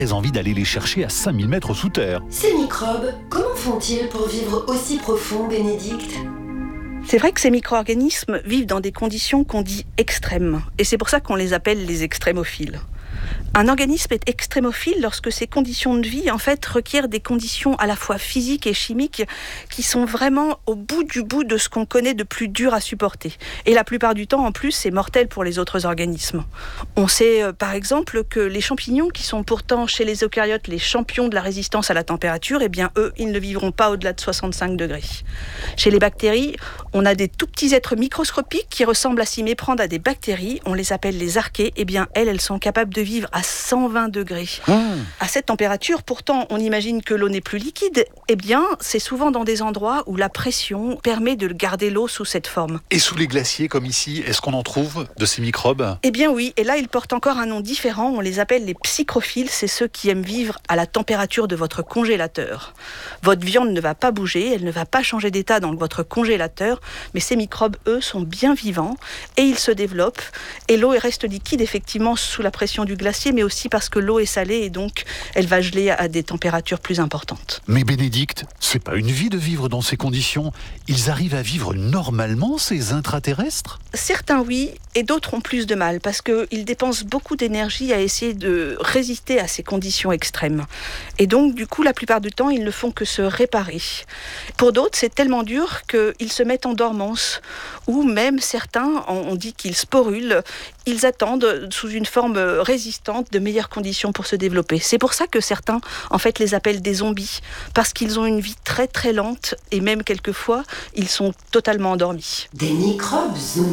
très envie d'aller les chercher à 5000 mètres sous terre. Ces microbes, comment font-ils pour vivre aussi profond, Bénédicte ? C'est vrai que ces micro-organismes vivent dans des conditions qu'on dit extrêmes. Et c'est pour ça qu'on les appelle les extrémophiles. Un organisme est extrémophile lorsque ses conditions de vie, en fait, requièrent des conditions à la fois physiques et chimiques qui sont vraiment au bout du bout de ce qu'on connaît de plus dur à supporter. Et la plupart du temps, en plus, c'est mortel pour les autres organismes. On sait, par exemple, que les champignons, qui sont pourtant chez les eucaryotes les champions de la résistance à la température, eh bien, eux, ils ne vivront pas au-delà de 65 degrés. Chez les bactéries, on a des tout petits êtres microscopiques qui ressemblent à s'y méprendre à des bactéries. On les appelle les archées. Eh bien, elles sont capables de vivre à 120 degrés. À cette température, pourtant, on imagine que l'eau n'est plus liquide. Eh bien, c'est souvent dans des endroits où la pression permet de garder l'eau sous cette forme. Et sous les glaciers, comme ici, est-ce qu'on en trouve de ces microbes ? Eh bien oui, et là, ils portent encore un nom différent. On les appelle les psychrophiles. C'est ceux qui aiment vivre à la température de votre congélateur. Votre viande ne va pas bouger, elle ne va pas changer d'état dans votre congélateur, mais ces microbes, eux, sont bien vivants et ils se développent. Et l'eau reste liquide, effectivement, sous la pression du glacier, mais aussi parce que l'eau est salée et donc elle va geler à des températures plus importantes. Mais Bénédicte, c'est pas une vie de vivre dans ces conditions. Ils arrivent à vivre normalement, ces intraterrestres ? Certains oui, et d'autres ont plus de mal parce qu'ils dépensent beaucoup d'énergie à essayer de résister à ces conditions extrêmes. Et donc, du coup, la plupart du temps, ils ne font que se réparer. Pour d'autres, c'est tellement dur qu'ils se mettent en dormance, ou même certains, on dit qu'ils sporulent, ils attendent sous une forme résistante de meilleures conditions pour se développer. C'est pour ça que certains, en fait, les appellent des zombies, parce qu'ils ont une vie très très lente, et même quelquefois, ils sont totalement endormis. Des microbes zombies ?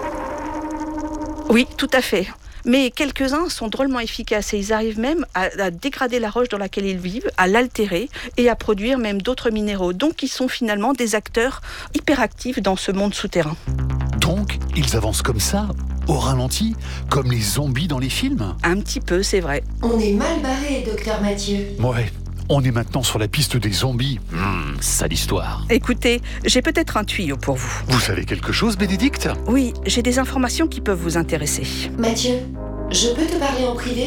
Oui, tout à fait. Mais quelques-uns sont drôlement efficaces et ils arrivent même à dégrader la roche dans laquelle ils vivent, à l'altérer et à produire même d'autres minéraux. Donc ils sont finalement des acteurs hyperactifs dans ce monde souterrain. Donc, ils avancent comme ça, au ralenti, comme les zombies dans les films ? Un petit peu, c'est vrai. On est mal barré, docteur Mathieu. Ouais, on est maintenant sur la piste des zombies. Sale histoire. Écoutez, j'ai peut-être un tuyau pour vous. Vous savez quelque chose, Bénédicte ? Oui, j'ai des informations qui peuvent vous intéresser. Mathieu, je peux te parler en privé ?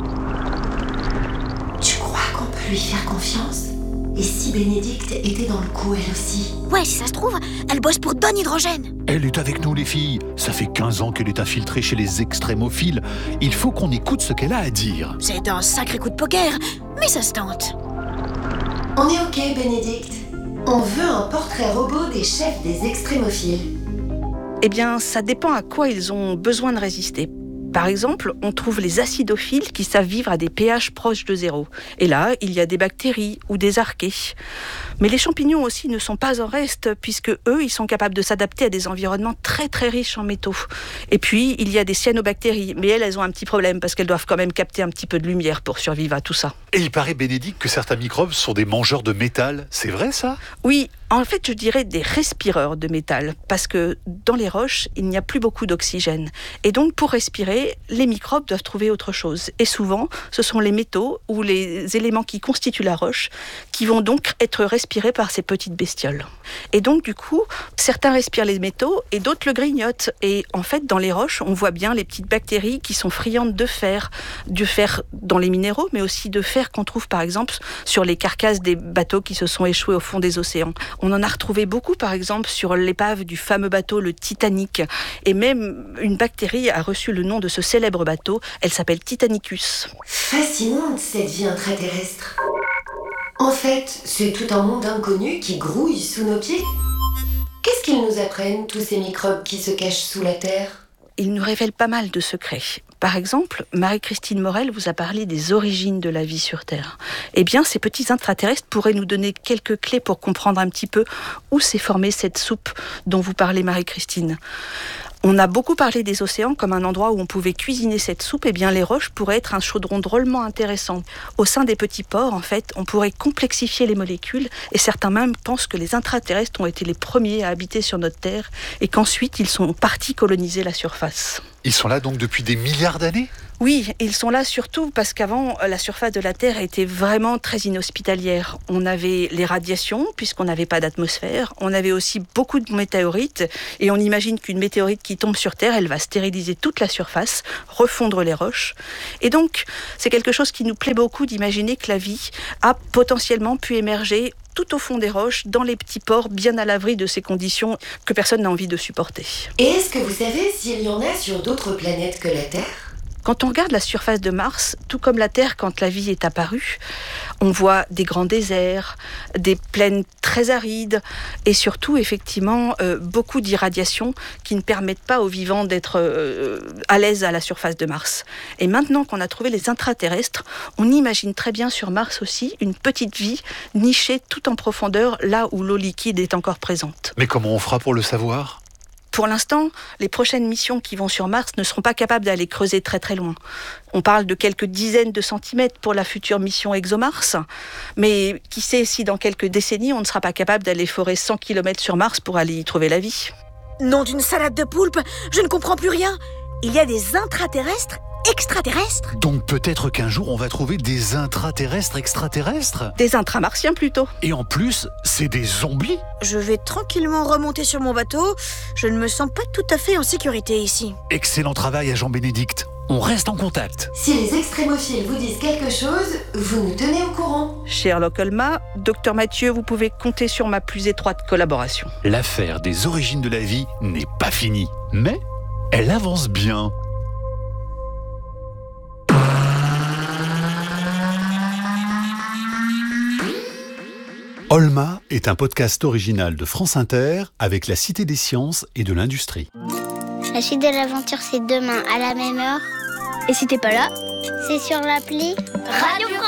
Tu crois qu'on peut lui faire confiance ? Et si Bénédicte était dans le coup, elle aussi ? Ouais, si ça se trouve, elle bosse pour Don Hydrogène. Elle est avec nous, les filles. Ça fait 15 ans qu'elle est infiltrée chez les extrémophiles. Il faut qu'on écoute ce qu'elle a à dire. C'est un sacré coup de poker, mais ça se tente. On est ok, Bénédicte. On veut un portrait robot des chefs des extrémophiles. Eh bien, ça dépend à quoi ils ont besoin de résister. Par exemple, on trouve les acidophiles qui savent vivre à des pH proches de 0. Et là, il y a des bactéries ou des archées. Mais les champignons aussi ne sont pas en reste, puisque eux, ils sont capables de s'adapter à des environnements très très riches en métaux. Et puis, il y a des cyanobactéries, mais elles ont un petit problème, parce qu'elles doivent quand même capter un petit peu de lumière pour survivre à tout ça. Et il paraît, Bénédicte, que certains microbes sont des mangeurs de métal. C'est vrai, ça ? Oui, en fait, je dirais des respireurs de métal, parce que dans les roches, il n'y a plus beaucoup d'oxygène. Et donc, pour respirer, les microbes doivent trouver autre chose. Et souvent, ce sont les métaux ou les éléments qui constituent la roche qui vont donc être respirés par ces petites bestioles. Et donc, du coup, certains respirent les métaux et d'autres le grignotent. Et en fait, dans les roches, on voit bien les petites bactéries qui sont friandes de fer. Du fer dans les minéraux, mais aussi de fer qu'on trouve, par exemple, sur les carcasses des bateaux qui se sont échoués au fond des océans. On en a retrouvé beaucoup, par exemple, sur l'épave du fameux bateau, le Titanic. Et même une bactérie a reçu le nom de ce célèbre bateau. Elle s'appelle Titanicus. Fascinante, cette vie intraterrestre. En fait, c'est tout un monde inconnu qui grouille sous nos pieds. Qu'est-ce qu'ils nous apprennent, tous ces microbes qui se cachent sous la Terre ? Ils nous révèlent pas mal de secrets. Par exemple, Marie-Christine Morel vous a parlé des origines de la vie sur Terre. Eh bien, ces petits intraterrestres pourraient nous donner quelques clés pour comprendre un petit peu où s'est formée cette soupe dont vous parlez, Marie-Christine. On a beaucoup parlé des océans comme un endroit où on pouvait cuisiner cette soupe. Eh bien, les roches pourraient être un chaudron drôlement intéressant. Au sein des petits pores, en fait, on pourrait complexifier les molécules et certains même pensent que les intraterrestres ont été les premiers à habiter sur notre Terre et qu'ensuite ils sont partis coloniser la surface. Ils sont là donc depuis des milliards d'années ? Oui, ils sont là surtout parce qu'avant, la surface de la Terre était vraiment très inhospitalière. On avait les radiations, puisqu'on n'avait pas d'atmosphère. On avait aussi beaucoup de météorites. Et on imagine qu'une météorite qui tombe sur Terre, elle va stériliser toute la surface, refondre les roches. Et donc, c'est quelque chose qui nous plaît beaucoup d'imaginer que la vie a potentiellement pu émerger tout au fond des roches, dans les petits pores, bien à l'abri de ces conditions que personne n'a envie de supporter. Et est-ce que vous savez s'il y en a sur d'autres planètes que la Terre ? Quand on regarde la surface de Mars, tout comme la Terre quand la vie est apparue, on voit des grands déserts, des plaines très arides et surtout, effectivement, beaucoup d'irradiation qui ne permettent pas aux vivants d'être à l'aise à la surface de Mars. Et maintenant qu'on a trouvé les intraterrestres, on imagine très bien sur Mars aussi une petite vie nichée tout en profondeur, là où l'eau liquide est encore présente. Mais comment on fera pour le savoir ? Pour l'instant, les prochaines missions qui vont sur Mars ne seront pas capables d'aller creuser très très loin. On parle de quelques dizaines de centimètres pour la future mission ExoMars, mais qui sait si dans quelques décennies, on ne sera pas capable d'aller forer 100 km sur Mars pour aller y trouver la vie. Nom d'une salade de poulpe, je ne comprends plus rien. Il y a des intraterrestres extraterrestres ? Donc peut-être qu'un jour on va trouver des intraterrestres extraterrestres ? Des intramartiens plutôt. Et en plus, c'est des zombies ? Je vais tranquillement remonter sur mon bateau. Je ne me sens pas tout à fait en sécurité ici. Excellent travail, agent Bénédicte. On reste en contact. Si les extrémophiles vous disent quelque chose, vous nous tenez au courant. Sherlock Holmes, Docteur Mathieu, vous pouvez compter sur ma plus étroite collaboration. L'affaire des origines de la vie n'est pas finie, mais elle avance bien. Olma est un podcast original de France Inter avec la Cité des Sciences et de l'Industrie. La suite de l'aventure, c'est demain à la même heure. Et si t'es pas là, c'est sur l'appli Radio